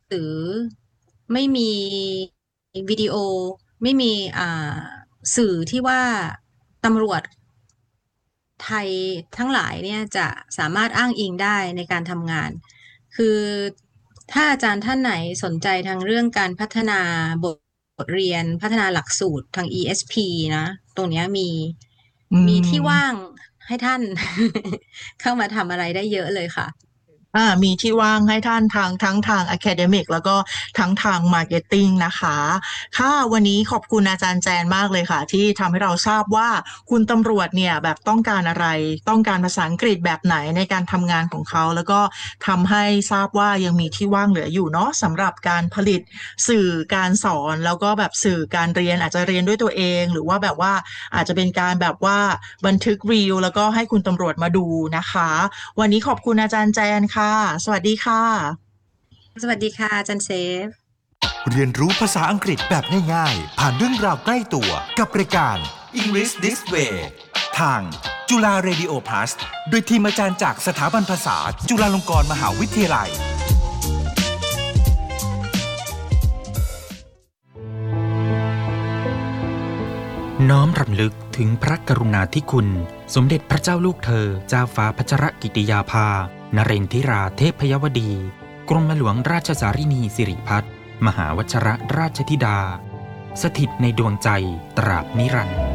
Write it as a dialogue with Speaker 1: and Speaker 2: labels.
Speaker 1: สือไม่มีวิดีโอไม่มีอ่าสื่อที่ว่าตำรวจไทยทั้งหลายเนี่ยจะสามารถอ้างอิงได้ในการทำงานคือถ้าอาจารย์ท่านไหนสนใจทางเรื่องการพัฒนาบทเรียนพัฒนาหลักสูตรทาง ESP นะตรงเนี้ย
Speaker 2: อื
Speaker 1: มีที่ว่าง
Speaker 2: ม
Speaker 1: ให้ท่านเข้ามาทำอะไรได้เยอะเลยค่ะ
Speaker 2: มีที่ว่างให้ท่านทั้งทาง Academic แล้วก็ทั้งทาง Marketing นะคะค่ะวันนี้ขอบคุณอาจารย์แจนมากเลยค่ะที่ทำให้เราทราบว่าคุณตำรวจเนี่ยแบบต้องการอะไรต้องการภาษาอังกฤษแบบไหนในการทำงานของเขาแล้วก็ทำให้ทราบว่ายังมีที่ว่างเหลืออยู่เนาะสำหรับการผลิตสื่อการสอนแล้วก็แบบสื่อการเรียนอาจจะเรียนด้วยตัวเองหรือว่าแบบว่าอาจจะเป็นการแบบว่าบันทึกรีลแล้วก็ให้คุณตำรวจมาดูนะคะ วันนี้ขอบคุณอาจารย์แจนค่ะ สวัสดีค่ะ
Speaker 1: สวัสดีค่ะอาจารย์เซฟ
Speaker 3: เรียนรู้ภาษาอังกฤษแบบง่ายๆผ่านเรื่องราวใกล้ตัวกับรายการ English This Way ทางจุฬา Radio Plus โดยทีมอาจารย์จากสถาบันภาษาจุฬาลงกรณ์มหาวิทยาลัยน้อมรำลึกถึงพระกรุณาธิคุณสมเด็จพระเจ้าลูกเธอเจ้าฟ้าพัชรกิติยาภานเรนทิราเทพยวดีกรมหลวงราชสารินีสิริพัฒน์มหาวชรราชธิดาสถิตในดวงใจตราบนิรันดร์